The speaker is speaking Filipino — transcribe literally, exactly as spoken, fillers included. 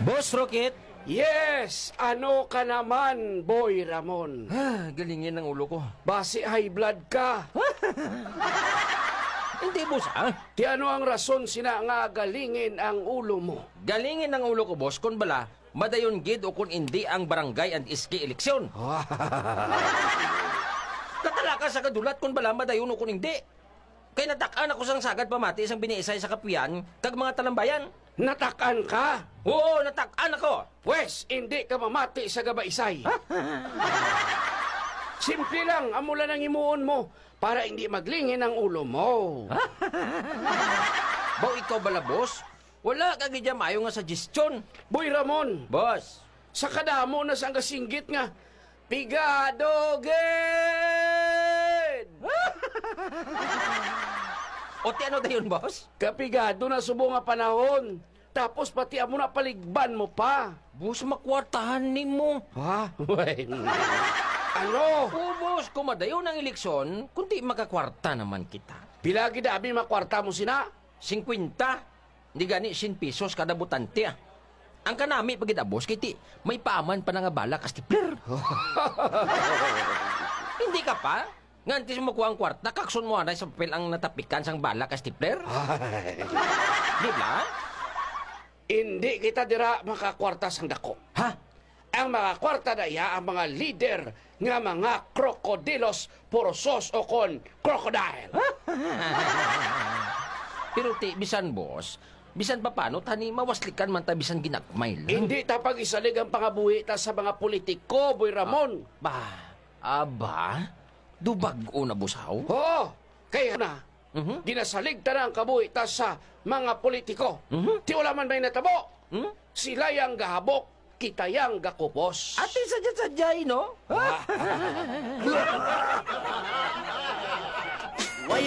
Boss Rocket! Yes! Ano ka naman, Boy Ramon? Ah, galingin ang ulo ko. Base high blood ka. Hindi, boss, ah. Ti ano ang rason sina nga galingin ang ulo mo? Galingin ang ulo ko, boss, kung bala, madayon gid o kung hindi ang barangay and iski eleksyon. Katalaka sa kadulat kung bala, madayon o kung hindi. Kay natakaan ako sang sagad pamati isang biniisay sa kapiyan, kag mga talambayan. Natakan ka? Oo, natakaan ako. Pwes, hindi ka mamati sa gabaisay. Simple lang, amula ng imuon mo para hindi maglingin ang ulo mo. Baw ikaw bala, boss? Wala ka gidya mayo nga suggestion. Boy Ramon, Boss. sa kadamo na sang kasinggit nga, pigadoged! O ti ano dayon, boss? Kapigado na subo nga panahon. Tapos pati amo na paligban mo pa. Boss, makwartahan ni mo. Ha? Ano? Oo, boss, kung madayon ang eleksyon, kundi makakwarta naman kita. Pilagi dabi makwarta mo sina? Sinkwinta. Hindi gani, sin pesos kada butante ah. Ang kanami pagida, boss, kiti, may paaman pa na nga bala kastipler. Hindi ka pa? Ngantis mo kuha ang kwarta, kakson mo anay sa papel ang natapikan sang bala kastipler. Di ba? Hindi kita dira makakwarta sang dako. Ha? Ang mga kwarta na iya ang mga leader nga mga krokodilos, porosos o kon crocodile. Pero ti, bisan boss, bisan pa paano, tani mawaslikan man ta bisan ginagmay lang. Hindi tapag isalig ang pangabuhi ta sa mga politiko, Boy Ramon. Ba, aba, dubag-o na busaw? Oo, kaya na, Mhm. ginasalig ta na ang kabuhi ta sa mga politiko. Mhm. Ti wala man may natabo. Hmm? Sila yang gahabok, kita yang gakupos. Ate sadya-sadyay, no?